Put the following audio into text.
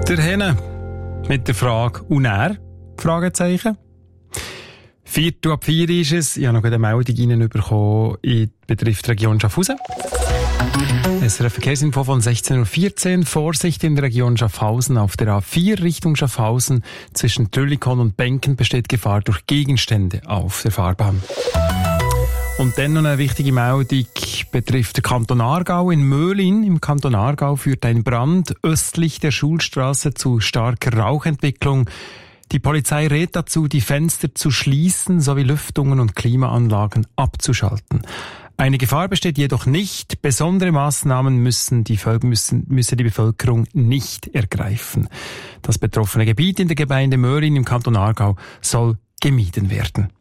Der Henne mit der Frage «Und er?» Fragezeichen. 3:04 ist es. Ich habe noch eine Meldung reinbekommen, betrifft die Region Schaffhausen. Es ist eine Verkehrsinfo von 16:14 Uhr. Vorsicht in der Region Schaffhausen. Auf der A4 Richtung Schaffhausen zwischen Trüllikon und Benken besteht Gefahr durch Gegenstände auf der Fahrbahn. Und dann noch eine wichtige Meldung betrifft den Kanton Aargau. In Möhlin im Kanton Aargau führt ein Brand östlich der Schulstraße zu starker Rauchentwicklung. Die Polizei rät dazu, die Fenster zu schließen sowie Lüftungen und Klimaanlagen abzuschalten. Eine Gefahr besteht jedoch nicht. Besondere Maßnahmen müsse die Bevölkerung nicht ergreifen. Das betroffene Gebiet in der Gemeinde Möhlin im Kanton Aargau soll gemieden werden.